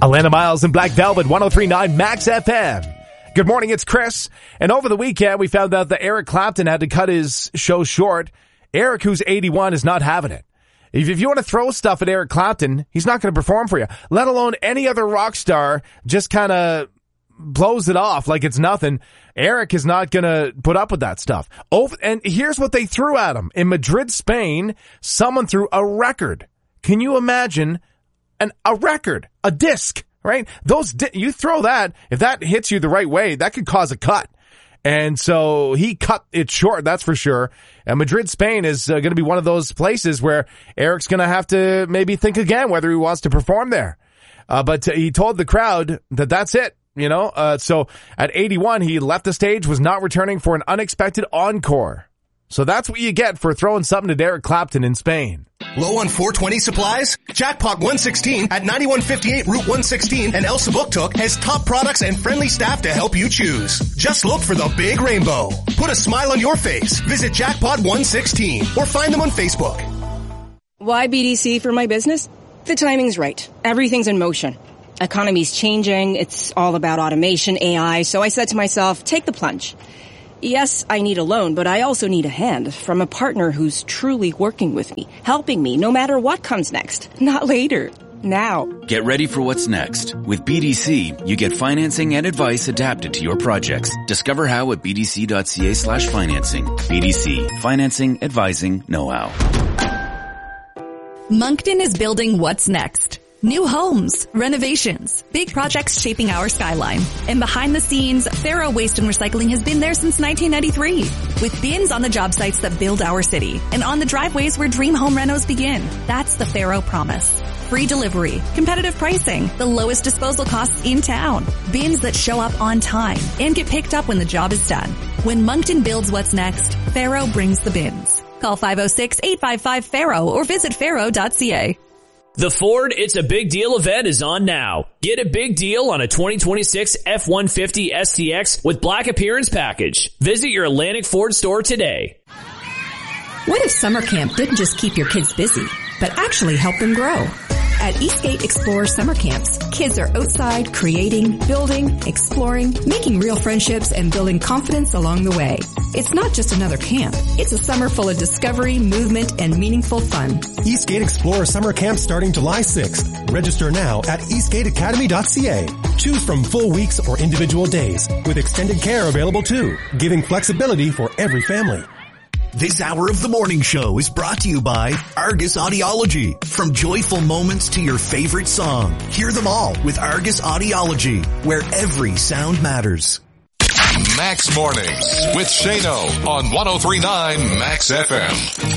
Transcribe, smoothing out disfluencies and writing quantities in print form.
Alana Miles and Black Velvet, 103.9 Max FM. Good morning, it's Chris. And over the weekend, we found out that Eric Clapton had to cut his show short. Eric, who's 81, is not having it. If you want to throw stuff at Eric Clapton, he's not going to perform for you, let alone any other rock star just kind of blows it off like it's nothing. Eric is not going to put up with that stuff. Oh, and here's what they threw at him. In Madrid, Spain, someone threw a record. Can you imagine a record, a disc, right? You throw that, if that hits you the right way, that could cause a cut. And so he cut it short, that's for sure. And Madrid, Spain is going to be one of those places where Eric's going to have to maybe think again whether he wants to perform there. But he told the crowd that that's it, you know. So at 81, he left the stage, was not returning for an unexpected encore. So that's what you get for throwing something to Eric Clapton in Spain. Low on 420 supplies? Jackpot 116 at 9158 Route 116 and El Sabuktuk has top products and friendly staff to help you choose. Just look for the big rainbow. Put a smile on your face. Visit Jackpot 116 or find them on Facebook. Why BDC for my business? The timing's right. Everything's in motion. Economy's changing. It's all about automation, AI. So I said to myself, take the plunge. Yes, I need a loan, but I also need a hand from a partner who's truly working with me, helping me no matter what comes next. Not later. Now. Get ready for what's next. With BDC, you get financing and advice adapted to your projects. Discover how at bdc.ca/financing. BDC. Financing, advising, know-how. Moncton is building what's next. New homes, renovations, big projects shaping our skyline. And behind the scenes, Faro Waste and Recycling has been there since 1993. With bins on the job sites that build our city and on the driveways where dream home renos begin. That's the Faro promise. Free delivery, competitive pricing, the lowest disposal costs in town. Bins that show up on time and get picked up when the job is done. When Moncton builds what's next, Faro brings the bins. Call 506-855-FARO or visit faro.ca. The Ford It's a Big Deal event is on now. Get a big deal on a 2026 F-150 STX with Black Appearance Package. Visit your Atlantic Ford store today. What if summer camp didn't just keep your kids busy, but actually help them grow? At Eastgate Explorer Summer Camps, kids are outside creating, building, exploring, making real friendships, and building confidence along the way. It's not just another camp. It's a summer full of discovery, movement, and meaningful fun. Eastgate Explorer Summer Camp starting July 6th. Register now at eastgateacademy.ca. Choose from full weeks or individual days, with extended care available too, giving flexibility for every family. This hour of the morning show is brought to you by Argus Audiology. From joyful moments to your favorite song, hear them all with Argus Audiology, where every sound matters. Max Mornings with Shano on 103.9 Max FM.